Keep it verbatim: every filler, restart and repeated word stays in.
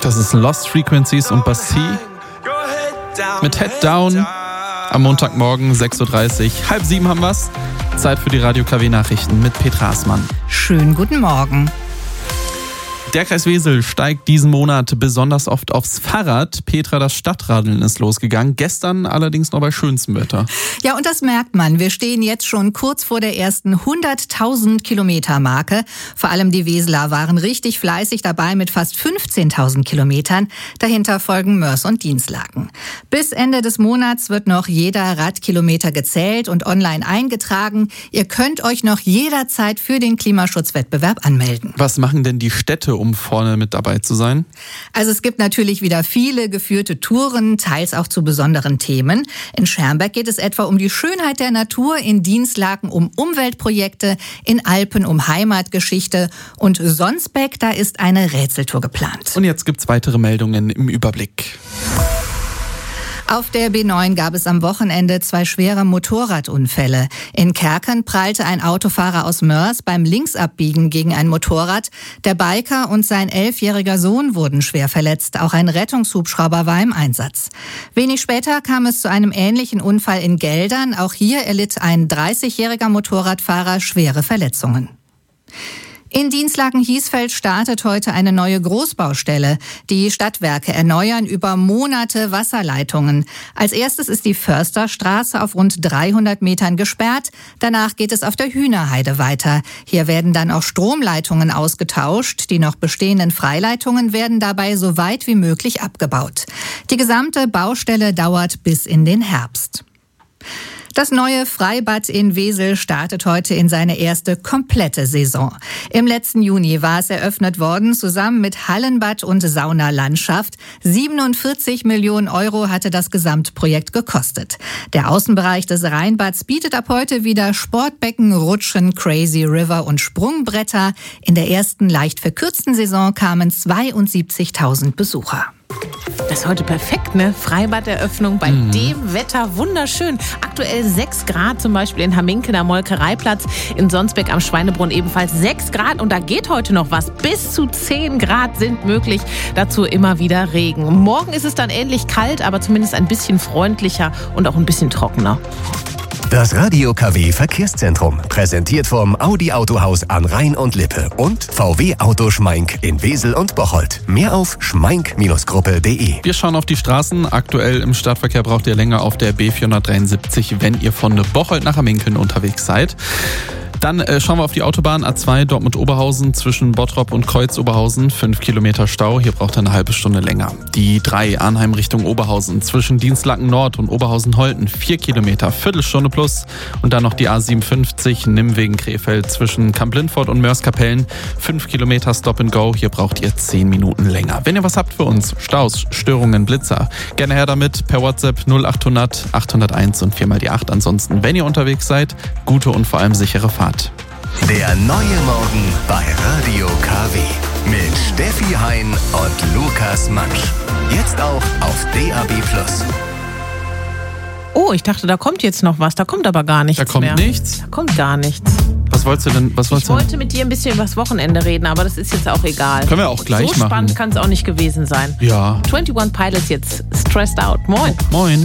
Das ist Lost Frequencies und Bastille mit Head Down am Montagmorgen sechs Uhr dreißig. Halb sieben haben wir's. Zeit für die Radio K W Nachrichten mit Petra Assmann. Schönen guten Morgen. Der Kreis Wesel steigt diesen Monat besonders oft aufs Fahrrad. Petra, das Stadtradeln ist losgegangen. Gestern allerdings noch bei schönstem Wetter. Ja, und das merkt man. Wir stehen jetzt schon kurz vor der ersten hunderttausend Kilometer Marke. Vor allem die Weseler waren richtig fleißig dabei mit fast fünfzehntausend Kilometern. Dahinter folgen Moers und Dinslaken. Bis Ende des Monats wird noch jeder Radkilometer gezählt und online eingetragen. Ihr könnt euch noch jederzeit für den Klimaschutzwettbewerb anmelden. Was machen denn die Städte, um vorne mit dabei zu sein? Also es gibt natürlich wieder viele geführte Touren, teils auch zu besonderen Themen. In Schermbeck geht es etwa um die Schönheit der Natur, in Dinslaken um Umweltprojekte, in Alpen um Heimatgeschichte und Sonsbeck, da ist eine Rätseltour geplant. Und jetzt gibt's weitere Meldungen im Überblick. Auf der B neun gab es am Wochenende zwei schwere Motorradunfälle. In Kerken prallte ein Autofahrer aus Moers beim Linksabbiegen gegen ein Motorrad. Der Biker und sein elfjähriger Sohn wurden schwer verletzt. Auch ein Rettungshubschrauber war im Einsatz. Wenig später kam es zu einem ähnlichen Unfall in Geldern. Auch hier erlitt ein dreißigjähriger Motorradfahrer schwere Verletzungen. In Dinslaken-Hiesfeld startet heute eine neue Großbaustelle. Die Stadtwerke erneuern über Monate Wasserleitungen. Als erstes ist die Försterstraße auf rund dreihundert Metern gesperrt. Danach geht es auf der Hühnerheide weiter. Hier werden dann auch Stromleitungen ausgetauscht. Die noch bestehenden Freileitungen werden dabei so weit wie möglich abgebaut. Die gesamte Baustelle dauert bis in den Herbst. Das neue Freibad in Wesel startet heute in seine erste komplette Saison. Im letzten Juni war es eröffnet worden, zusammen mit Hallenbad und Saunalandschaft. siebenundvierzig Millionen Euro hatte das Gesamtprojekt gekostet. Der Außenbereich des Rheinbads bietet ab heute wieder Sportbecken, Rutschen, Crazy River und Sprungbretter. In der ersten leicht verkürzten Saison kamen zweiundsiebzigtausend Besucher. Das ist heute perfekt, ne? Freibad-Eröffnung bei mhm. dem Wetter, wunderschön. Aktuell sechs Grad, zum Beispiel in Hamminkeln am Molkereiplatz, in Sonsbeck am Schweinebrunn ebenfalls sechs Grad. Und da geht heute noch was. Bis zu zehn Grad sind möglich. Dazu immer wieder Regen. Morgen ist es dann ähnlich kalt, aber zumindest ein bisschen freundlicher und auch ein bisschen trockener. Das Radio K W Verkehrszentrum, präsentiert vom Audi Autohaus an Rhein und Lippe und V W Auto Schmeink in Wesel und Bocholt. Mehr auf schmeink Gruppe punkt de. Wir schauen auf die Straßen. Aktuell im Stadtverkehr braucht ihr länger auf der B vierhundertdreiundsiebzig, wenn ihr von Bocholt nach Hamminkeln unterwegs seid. Dann äh, schauen wir auf die Autobahn A zwei Dortmund-Oberhausen zwischen Bottrop und Kreuz-Oberhausen. Fünf Kilometer Stau, hier braucht ihr eine halbe Stunde länger. Die drei Arnheim Richtung Oberhausen zwischen Dinslaken Nord und Oberhausen-Holten. Vier Kilometer, Viertelstunde plus. Und dann noch die A siebenundfünfzig Nimwegen-Krefeld zwischen Kamp-Lindfort und Moerskapellen. Fünf Kilometer Stop and Go, hier braucht ihr zehn Minuten länger. Wenn ihr was habt für uns, Staus, Störungen, Blitzer, gerne her damit per WhatsApp null achthundert achthunderteins und viermal die acht. Ansonsten, wenn ihr unterwegs seid, gute und vor allem sichere Fahrt. Der neue Morgen bei Radio K W mit Steffi Hein und Lukas Mansch. Jetzt auch auf D A B plus. Oh, ich dachte, da kommt jetzt noch was. Da kommt aber gar nichts mehr. Da kommt mehr. nichts? Da kommt gar nichts. Was wolltest du denn? Was wolltest ich wollte mit dir ein bisschen über das Wochenende reden, aber das ist jetzt auch egal. Können wir auch gleich machen. So spannend kann es auch nicht gewesen sein. Ja. einundzwanzig Pilots jetzt stressed out. Moin. Moin.